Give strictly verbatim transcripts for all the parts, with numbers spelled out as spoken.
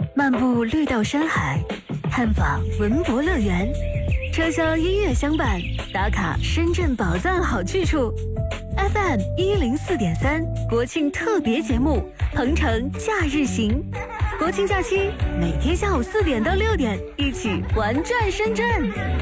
漫步绿道山海，探访文博乐园，车厢音乐相伴，打卡深圳宝藏好去处。F M 一零四点三，国庆特别节目《鹏程假日行》，国庆假期每天下午四点到六点，一起玩转深圳。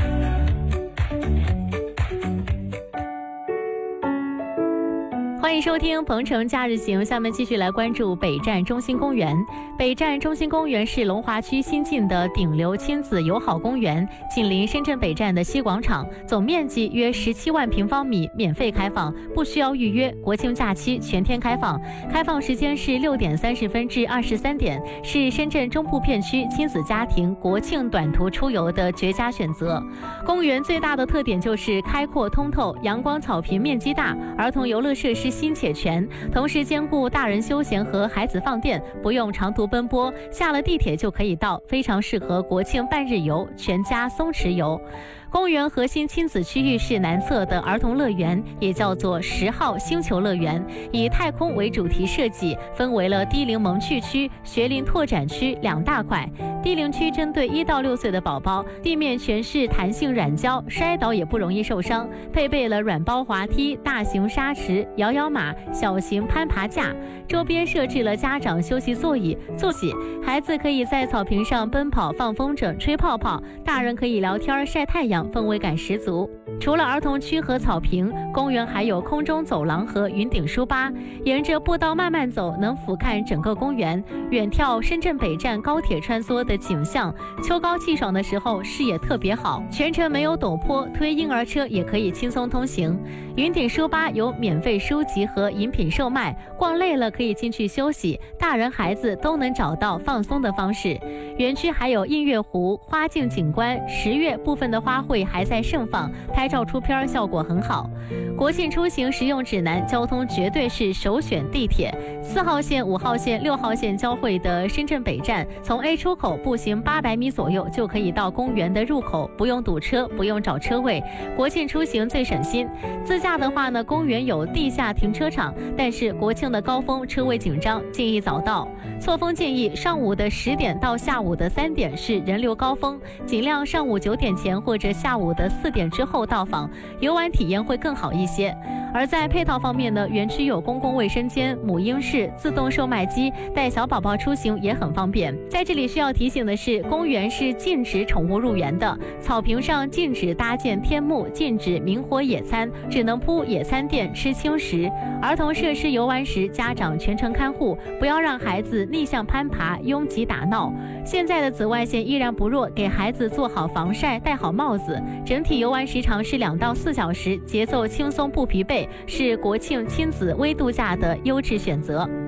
欢迎收听《鹏程假日行》，下面继续来关注北站中心公园。北站中心公园是龙华区新进的顶流亲子友好公园，紧邻深圳北站的西广场，总面积约十七万平方米，免费开放，不需要预约。国庆假期全天开放，开放时间是六点三十分至二十三点，是深圳中部片区亲子家庭国庆短途出游的绝佳选择。公园最大的特点就是开阔通透，阳光草坪面积大，儿童游乐设施新且全，同时兼顾大人休闲和孩子放电，不用长途奔波，下了地铁就可以到，非常适合国庆半日游、全家松弛游。公园核心亲子区域是南侧的儿童乐园，也叫做十号星球乐园，以太空为主题设计，分为了低龄萌趣区、学龄拓展区两大块。低龄区针对一到六岁的宝宝，地面全是弹性软胶，摔倒也不容易受伤，配备了软包滑梯、大型沙池、摇摇马、小型攀爬架，周边设置了家长休息座椅、坐席，孩子可以在草坪上奔跑、放风筝、吹泡泡，大人可以聊天、晒太阳，氛围感十足。除了儿童区和草坪，公园还有空中走廊和云顶书吧，沿着步道慢慢走，能俯瞰整个公园，远眺深圳北站高铁穿梭的景象。秋高气爽的时候，视野特别好，全程没有陡坡，推婴儿车也可以轻松通行。云顶书吧有免费书籍和饮品售卖，逛累了可以进去休息，大人孩子都能找到放松的方式。园区还有映月湖、花境景观，十月部分的花卉还在盛放，拍照出片效果很好。国庆出行实用指南，交通绝对是首选地铁。四号线、五号线、六号线交汇的深圳北站，从 A 出口步行八百米左右就可以到公园的入口，不用堵车，不用找车位。国庆出行最省心。自驾的话呢，公园有地下停车场，但是国庆的高峰车位紧张，建议早到。错峰建议上午的十点到下午的三点是人流高峰，尽量上午九点前或者下午的四点之后到访，游玩体验会更好一些。而在配套方面呢，园区有公共卫生间、母婴室、自动售卖机，带小宝宝出行也很方便。在这里需要提醒的是，公园是禁止宠物入园的，草坪上禁止搭建天幕，禁止明火野餐，只能铺野餐垫吃轻食。儿童设施游玩时，家长全程看护，不要让孩子逆向攀爬、拥挤打闹。现在的紫外线依然不弱，给孩子做好防晒，戴好帽子。整体游玩时长是两到四小时，节奏轻松不疲惫，是国庆亲子微度假的优质选择。